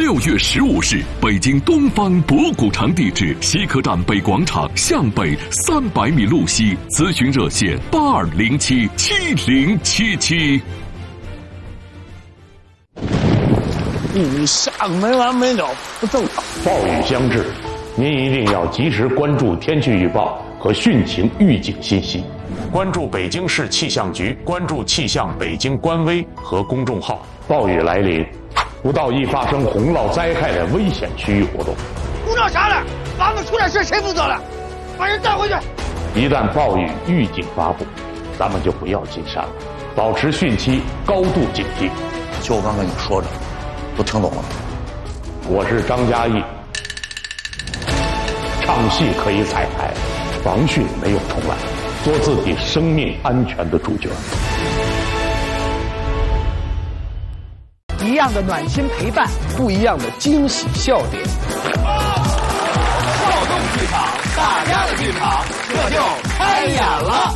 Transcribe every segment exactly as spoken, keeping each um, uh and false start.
六月十五日，北京东方博古城地址西客站北广场向北三百米路西，咨询热线八二零七七零七七。 雨下没完没了，不正常。 暴雨将至，您一定要及时关注天气预报和汛情预警信息，关注北京市气象局，关注气象北京官微和公众号。暴雨来临，不到易发生洪涝灾害的危险区域活动。 胡闹啥了？房子出点事谁负责了？把人带回去。 一旦暴雨预警发布，咱们就不要进山了，保持汛期高度警惕。 就我刚跟你说的，都听懂了。 我是张嘉译。唱戏可以彩排，防汛没有重来，做自己生命安全的主角。 一样的暖心陪伴，不一样的惊喜笑点。 少动剧场，大家的剧场，这就开演了。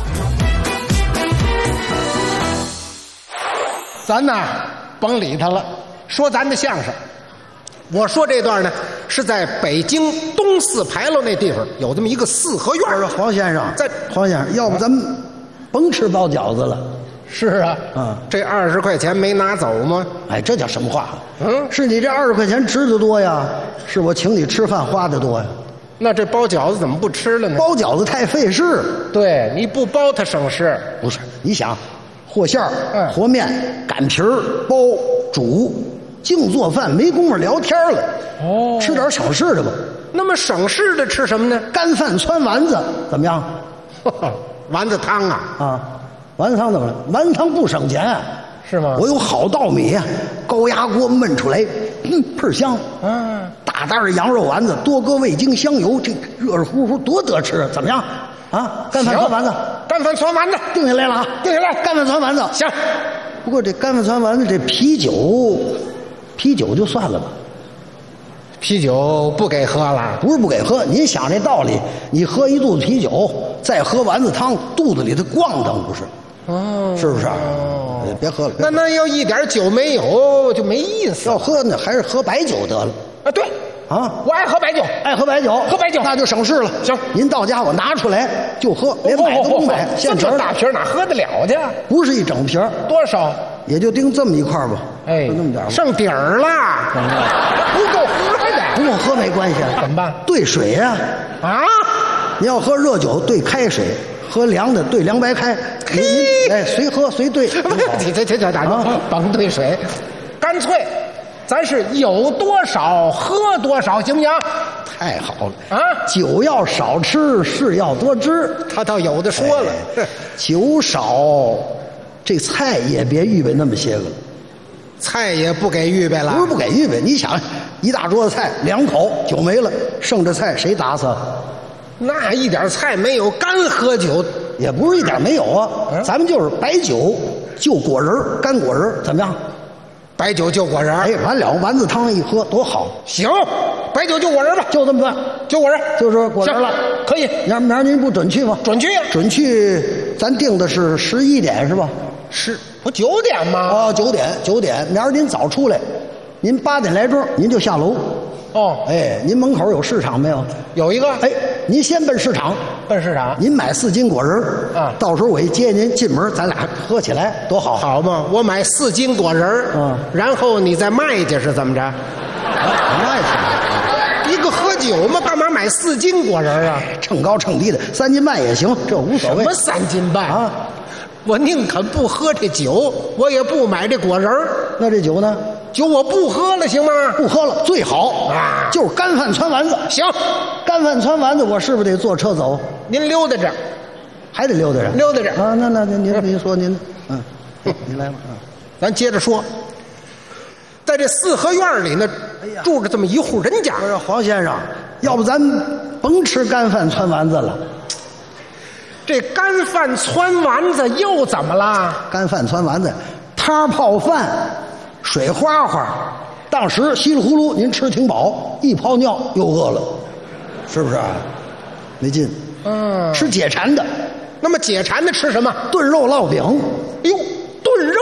咱呐，甭理他了，说咱的相声。我说这段呢，是在北京东四牌楼那地方有这么一个四合院。 黄先生， 在黄先生，要不咱们甭吃包饺子了。 是啊， 嗯， 这二十块钱没拿走吗？ 哎，这叫什么话？ 嗯， 是你这二十块钱值得多呀，是我请你吃饭花的多呀。 那这包饺子怎么不吃了呢？ 包饺子太费事。 对，你不包它省事。 不是，你想，和馅儿、 嗯、 和面、擀皮儿、包、煮，净做饭，没工夫聊天了。 哦， 吃点省事的吧。 那么省事的吃什么呢？ 干饭汆丸子怎么样？ 丸子汤啊？ 啊。丸子汤怎么了？丸子汤不省钱、啊， 是吗？ 我有好稻米啊，高压锅焖出来，嗯，倍儿香。 嗯， 大袋的羊肉丸子，多搁味精、香油，这热热乎乎多得吃。怎么样？啊，干饭汆丸子， 干饭汆丸子， 定下来了啊， 定下来， 干饭汆丸子。 行。 不过这干饭汆丸子，这啤酒，啤酒就算了吧。 啤酒不给喝了？ 不是不给喝，您想这道理，你喝一肚子啤酒，再喝丸子汤，肚子里头咣当不是？ 哦， 是不是？ 哦， 别喝了。 那那要一点酒没有就没意思。 要喝呢，还是喝白酒得了。 啊，对， 啊， 我爱喝白酒， 爱喝白酒， 喝白酒那就省事了。 行， 您到家我拿出来就喝，连买都不买，现成大瓶哪喝得了去？ 不是一整瓶， 多少？ 也就订这么一块吧。 哎， 就那么点， 剩底儿了，不够喝的。 不够喝没关系， 怎么办？ 兑水呀！ 啊， 你要喝热酒兑开水，喝凉的兑凉白开。您您哎，随喝随兑。 这这这这大哥，甭兑水，干脆，咱是有多少喝多少，行不行？ 太好了啊！ 酒要少吃，事要多知。 他倒有的说了， 哎、酒少，这菜也别预备那么些个了。 菜也不给预备了， 不是不给预备。你想，一大桌子菜，两口酒没了，剩着菜谁打扫？ 那一点菜没有，干喝酒也不是一点没有啊。嗯、咱们就是白酒就果仁干果仁怎么样？ 白酒就果仁， 哎，完了，丸子汤一喝多好。 行，白酒就果仁吧， 就这么办， 就果仁， 就是果仁了， 可以。 明儿明儿您不准去吗？ 准去呀、啊， 准去。咱定的是十一点是吧？ 是，不九点吗？ 哦，九点，九点。明儿您早出来，您八点来钟您就下楼。 哦， 哎，您门口有市场没有？ 有一个。 哎，您先奔市场， 奔市场。 您买四斤果仁啊， 到时候我一接您进门，咱俩喝起来多好。 好嘛，我买四斤果仁嗯， 然后你再卖去是怎么着？ 卖去。一个喝酒嘛，干嘛买四斤果仁啊？ 称高称低的，三斤半也行，这无所谓。 什么三斤半啊？ 我宁肯不喝这酒，我也不买这果仁儿。 那这酒呢？ 酒我不喝了，行吗？ 不喝了最好啊，就是干饭汆丸子。 行， 干饭汆丸子，我是不是得坐车走？ 您溜达着， 还得溜达着， 溜达着啊。那那您您您说您，嗯，您来吧啊。 咱接着说，在这四合院里呢，哎、住着这么一户人家。 不是黄先生，要不咱甭吃干饭汆丸子了。 这干饭汆丸子又怎么了？ 干饭汆丸子，汤泡饭，水花花，当时稀里糊涂您吃挺饱，一泡尿又饿了，是不是？没劲。 嗯， 吃解馋的。 那么解馋的吃什么？ 炖肉烙饼。 哟，炖肉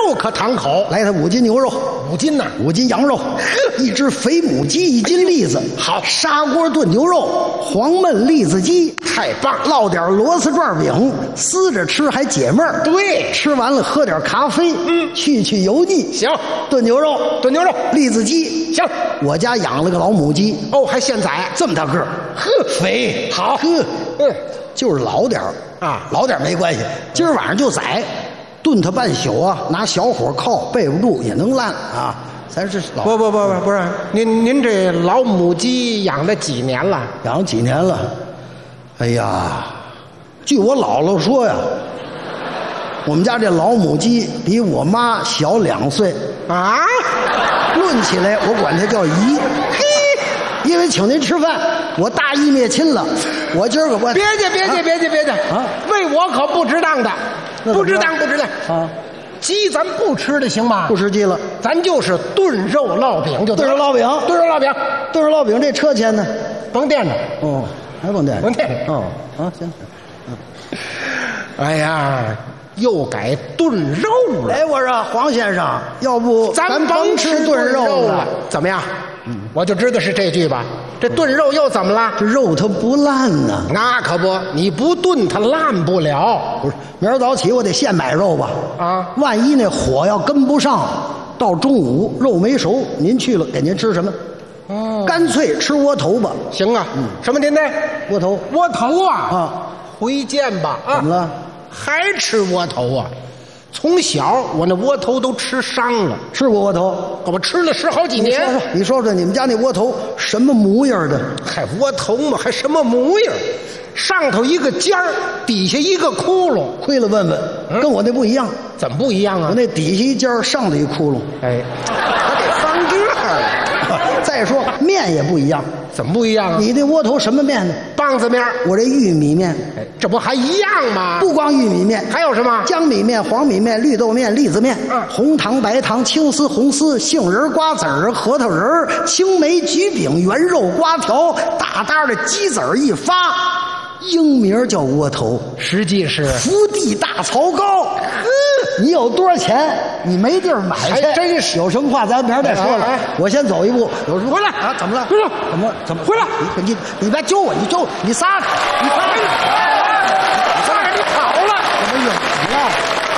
肉可淌口。 来，他五斤牛肉， 五斤呢， 五斤羊肉，一只肥母鸡，一斤栗子。 好， 砂锅炖牛肉，黄焖栗子鸡， 太棒！ 烙点螺丝转饼，撕着吃还解闷儿。 对， 吃完了喝点咖啡，嗯，去去油腻。 行， 炖牛肉， 炖牛肉， 栗子鸡。 行， 我家养了个老母鸡， 哦，还现宰， 这么大个儿， 呵， 肥， 好， 呵， 嗯， 就是老点儿啊， 老点儿没关系。今儿晚上就宰，炖它半宿啊，拿小火靠，背不住也能烂啊。咱是老不不不不不是，您您这老母鸡养了几年了？ 养几年了？哎呀，据我姥姥说呀，我们家这老母鸡比我妈小两岁啊。 论起来，我管它叫姨。嘿，因为请您吃饭，我大义灭亲了。我今儿个我别介别介别介别介啊！ 为我可不值当的，不值当不值当啊！ 鸡咱不吃了行吗？ 不吃鸡了， 咱就是炖肉烙饼就炖肉烙饼， 炖肉烙饼， 炖肉烙饼这车钱呢？ 甭垫着哦，还甭垫着， 甭垫着哦啊行。嗯， 哎呀，又改炖肉了。 哎，我说黄先生，要不咱甭吃炖肉了， 怎么样？嗯，我就知道是这句吧。这炖肉又怎么了？ 这肉它不烂呢。 那可不，你不炖它烂不了。 不是，明儿早起我得现买肉吧？ 啊， 万一那火要跟不上，到中午肉没熟，您去了给您吃什么？ 哦， 干脆吃窝头吧。 行啊，嗯，什么您呢？ 窝头， 窝头啊啊， 回见吧啊！ 怎么了？ 还吃窝头啊？从小我那窝头都吃伤了。 吃过窝头？ 我吃了十好几年。 你说说，你说说你们家那窝头什么模样的？ 还窝头嘛，还什么模样？上头一个尖儿，底下一个窟窿。 亏了问问，嗯、跟我那不一样。 怎么不一样啊？ 我那底下一尖儿，上头一窟窿。 哎，还得翻个儿。 再说面也不一样。 怎么不一样啊？ 你那窝头什么面呢？ 棒子面。 我这玉米面。 哎，这不还一样吗？ 不光玉米面， 还有什么？ 江米面、黄米面、绿豆面、栗子面。 嗯， 红糖、白糖、青丝、红丝、杏仁、瓜子儿、核桃仁儿、青梅、橘饼、圆肉、瓜条，大大的鸡子儿一发，英名叫窝头， 实际是福地大槽糕。你有多少钱？你没地儿买去， 还真是。 有什么话咱明儿再说了。 哎哎我先走一步。有什么回来啊？怎么了？ 回来！ 怎么怎么回来？ 你你你别揪我，你揪你撒开，你撒开， 你撒开，你跑了！ 怎么有你了？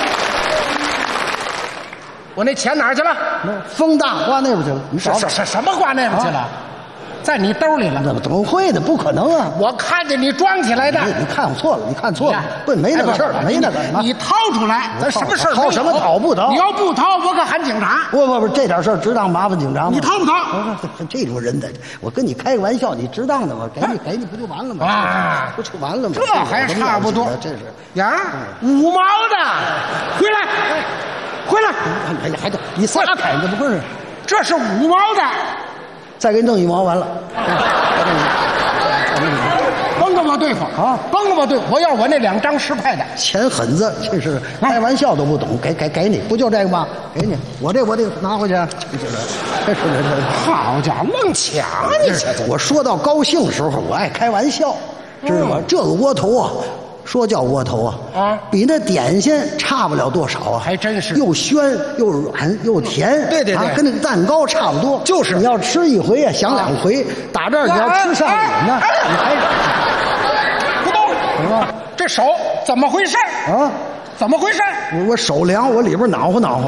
我那钱哪儿去了？ 风大刮那边去了。你找找什什么刮那边去了？在你兜里了？ 怎么怎么会的？不可能啊！ 我看见你装起来的。 你你看我错了，你看错了。不，没那个事儿，没那个。 你掏出来，咱什么事儿掏什么掏不掏？ 你要不掏，我可喊警察。 不不不，这点事儿值当麻烦警察吗？ 你掏不掏？ 这种人的，我跟你开个玩笑，你值当的吗？给你给你不就完了吗？ 啊， 不就完了吗？ 这还差不多。 这是呀，五毛的，回来，回来！ 哎呀，还得你撒开，这不是？ 这是五毛的。 再给你弄一毛，完了。 甭跟我对付啊！甭跟我对付，我要我那两张十块的。 钱狠子，这是开玩笑都不懂，给给给你，不就这个吗？给你，我这我这拿回去。这是这好家伙，愣抢啊你！ 我说到高兴时候，我爱开玩笑，知道吗？这个窝头啊。说叫窝头啊，啊，比那点心差不了多少啊， 还真是， 又鲜又软又甜， 对对对， 啊、跟那个蛋糕差不多。 就是你要吃一回呀，想两回，打这儿你要吃上瘾呢，你还不动， 什么？ 这手怎么回事啊？ 怎么回事？ 我我手凉，我里边暖和暖和。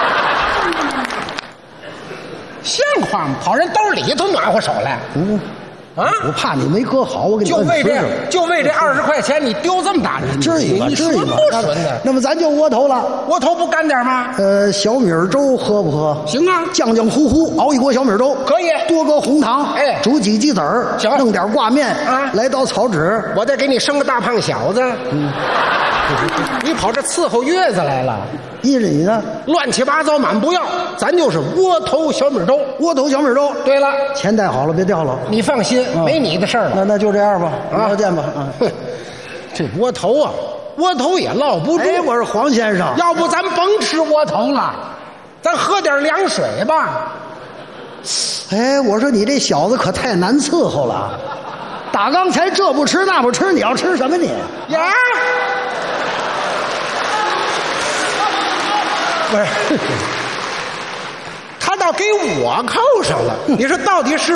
现况跑人兜里头暖和手来， 嗯。啊！我怕你没搁好，我给你就为这，就为这二十块钱，你丢这么大的， 至于吗？至于吗？ 不纯的。 那么咱就窝头了， 窝头不干点吗？ 呃，小米粥喝不喝？ 行啊， 酱酱糊糊熬一锅小米粥， 可以。 多搁红糖， 哎， 煮几鸡子儿， 行， 弄点挂面， 啊， 来刀草纸， 我再给你生个大胖小子。嗯，你跑这伺候月子来了？ 依着你呢， 乱七八糟满不要，咱就是窝头小米粥， 窝头小米粥。 对了， 钱带好了，别掉了。 你放心，嗯、没你的事儿了。 那那就这样吧， 啊， 再见吧。啊， 这窝头啊，窝头也落不住。 哎，我是黄先生， 要不咱甭吃窝头了，咱喝点凉水吧。 哎，我说你这小子可太难伺候了，打刚才这不吃那不吃，你要吃什么你？ 呀！ 不是，他倒给我扣上了。你说到底是